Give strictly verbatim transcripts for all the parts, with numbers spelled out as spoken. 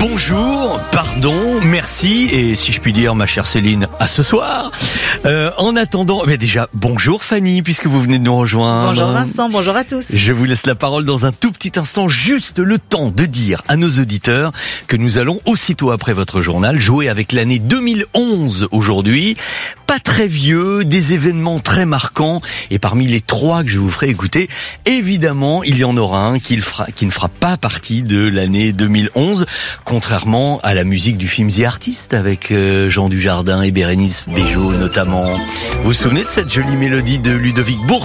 Bonjour, pardon, merci et si je puis dire ma chère Céline, à ce soir. Euh, en attendant, mais déjà bonjour Fanny puisque vous venez de nous rejoindre. Bonjour Vincent, bonjour à tous. Je vous laisse la parole dans un tout petit instant, juste le temps de dire à nos auditeurs que nous allons aussitôt après votre journal jouer avec l'année deux mille onze aujourd'hui. Pas très vieux, des événements très marquants et parmi les trois que je vous ferai écouter, évidemment il y en aura un qui, fera, qui ne fera pas partie de l'année deux mille onze. Contrairement à la musique du film The Artist avec Jean Dujardin et Bérénice Bejo notamment. Vous vous souvenez de cette jolie mélodie de Ludovic Bourse ?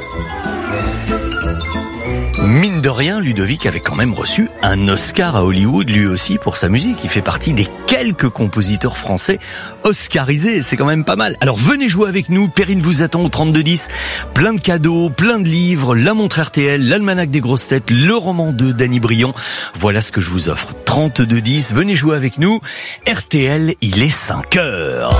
Mine de rien, Ludovic avait quand même reçu un Oscar à Hollywood, lui aussi, pour sa musique. Il fait partie des quelques compositeurs français oscarisés. C'est quand même pas mal. Alors venez jouer avec nous. Perrine vous attend au trente-deux dix. Plein de cadeaux, plein de livres, la montre R T L, l'almanach des grosses têtes, le roman de Danny Briand. Voilà ce que je vous offre. trente-deux dix. Venez jouer avec nous. R T L, il est cinq heures.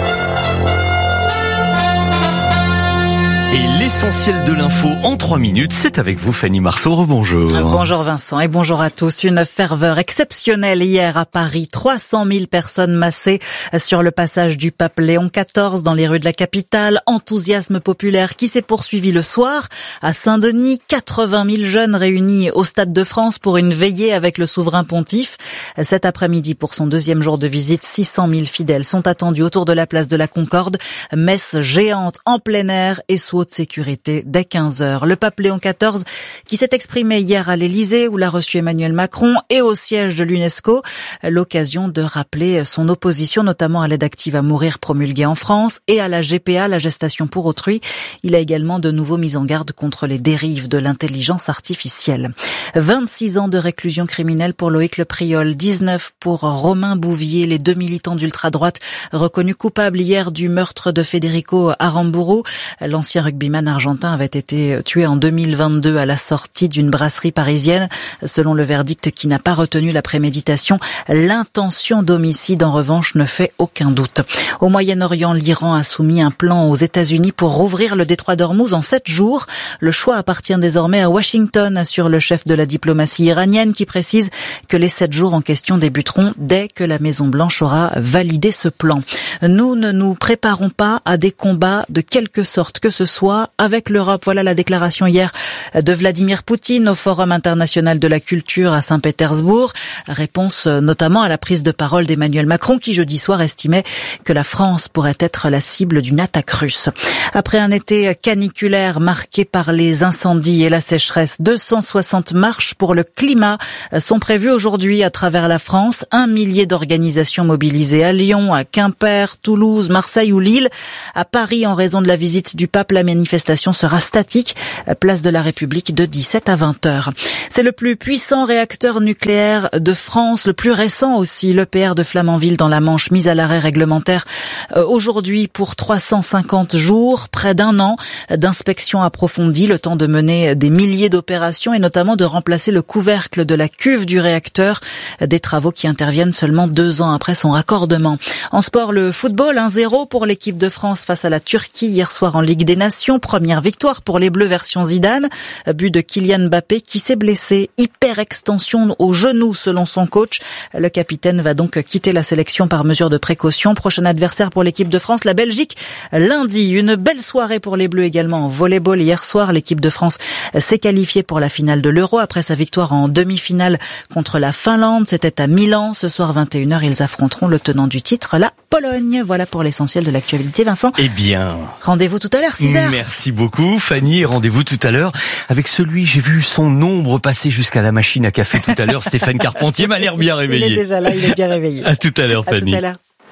Et l'essentiel de l'info en trois minutes, c'est avec vous Fanny Marceau. Rebonjour. Bonjour Vincent et bonjour à tous. Une ferveur exceptionnelle hier à Paris. trois cent mille personnes massées sur le passage du pape Léon quatorze dans les rues de la capitale. Enthousiasme populaire qui s'est poursuivi le soir à Saint-Denis. quatre-vingt mille jeunes réunis au Stade de France pour une veillée avec le souverain pontife. Cet après-midi, pour son deuxième jour de visite, six cent mille fidèles sont attendus autour de la place de la Concorde. Messe géante en plein air et sous haute sécurité dès quinze heures. Le pape Léon quatorze qui s'est exprimé hier à l'Élysée où l'a reçu Emmanuel Macron et au siège de l'UNESCO, l'occasion de rappeler son opposition notamment à l'aide active à mourir promulguée en France et à la G P A, la gestation pour autrui. Il a également de nouveau mis en garde contre les dérives de l'intelligence artificielle. vingt-six ans de réclusion criminelle pour Loïc Le Priol, dix-neuf pour Romain Bouvier, les deux militants d'ultra-droite reconnus coupables hier du meurtre de Federico Aramburu. L'ancien rugbyman argentin avait été tué en deux mille vingt-deux à la sortie d'une brasserie parisienne. Selon le verdict qui n'a pas retenu la préméditation, l'intention d'homicide en revanche ne fait aucun doute. Au Moyen-Orient, l'Iran a soumis un plan aux États-Unis pour rouvrir le détroit d'Ormuz en sept jours. Le choix appartient désormais à Washington, assure le chef de la diplomatie iranienne qui précise que les sept jours en question débuteront dès que la Maison-Blanche aura validé ce plan. Nous ne nous préparons pas à des combats de quelque sorte que ce soit avec l'Europe. Voilà la déclaration hier de Vladimir Poutine au Forum international de la culture à Saint-Pétersbourg. Réponse notamment à la prise de parole d'Emmanuel Macron qui jeudi soir estimait que la France pourrait être la cible d'une attaque russe. Après un été caniculaire marqué par les incendies et la sécheresse, deux cent soixante marches pour le climat sont prévues aujourd'hui à travers la France. Un millier d'organisations mobilisées à Lyon, à Quimper, Toulouse, Marseille ou Lille. À Paris, en raison de la visite du pape, la manifestation sera statique, place de la République de dix-sept à vingt heures. C'est le plus puissant réacteur nucléaire de France, le plus récent aussi, l'E P R de Flamanville dans la Manche, mis à l'arrêt réglementaire euh, aujourd'hui pour trois cent cinquante jours, près d'un an d'inspection approfondie, le temps de mener des milliers d'opérations et notamment de remplacer le couvercle de la cuve du réacteur, des travaux qui interviennent seulement deux ans après son raccordement. En sport, le football, un zéro pour l'équipe de France face à la Turquie hier soir en Ligue des Nations. Première victoire pour les Bleus version Zidane. But de Kylian Mbappé qui s'est blessé. Hyperextension au genou selon son coach. Le capitaine va donc quitter la sélection par mesure de précaution. Prochain adversaire pour l'équipe de France, la Belgique, lundi. Une belle soirée pour les Bleus également en volleyball. Hier soir, l'équipe de France s'est qualifiée pour la finale de l'Euro après sa victoire en demi-finale contre la Finlande. C'était à Milan. Ce soir, vingt et une heures, ils affronteront le tenant du titre, la Pologne. Voilà pour l'essentiel de l'actualité, Vincent. Eh bien, rendez-vous tout à l'heure, six heures. Merci beaucoup, Fanny. Rendez-vous tout à l'heure avec celui, j'ai vu son ombre passer jusqu'à la machine à café tout à l'heure. Stéphane Carpentier m'a l'air bien réveillé. Il est déjà là, il est bien réveillé. À tout à l'heure, Fanny. À tout à l'heure.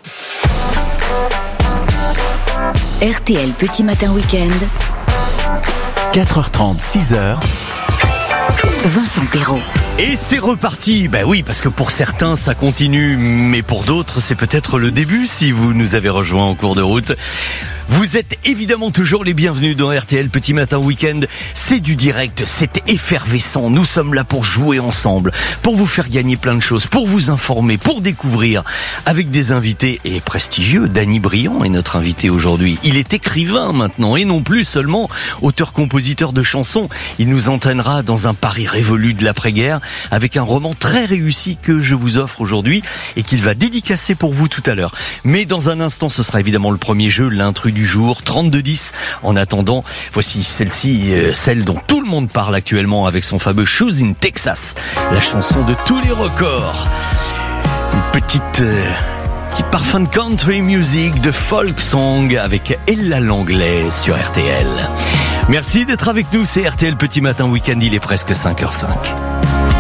R T L Petit Matin Week-end. quatre heures trente, six heures. Vincent Perrault. Et c'est reparti. Ben oui, parce que pour certains, ça continue, mais pour d'autres, c'est peut-être le début si vous nous avez rejoints en cours de route. Vous êtes évidemment toujours les bienvenus dans R T L Petit Matin Week-end. C'est du direct, c'est effervescent. Nous sommes là pour jouer ensemble, pour vous faire gagner plein de choses, pour vous informer, pour découvrir avec des invités et prestigieux. Danny Briand est notre invité aujourd'hui. Il est écrivain maintenant et non plus seulement auteur-compositeur de chansons. Il nous entraînera dans un Paris révolu de l'après-guerre avec un roman très réussi que je vous offre aujourd'hui et qu'il va dédicacer pour vous tout à l'heure. Mais dans un instant, ce sera évidemment le premier jeu, l'intrus du jour, trente-deux dix. En attendant, voici celle-ci, euh, celle dont tout le monde parle actuellement avec son fameux Shoes in Texas, la chanson de tous les records. Une petite, euh, petit parfum de country music, de folk song avec Ella Langlais sur R T L. Merci d'être avec nous, c'est R T L Petit Matin Week-end, il est presque cinq heures zéro cinq.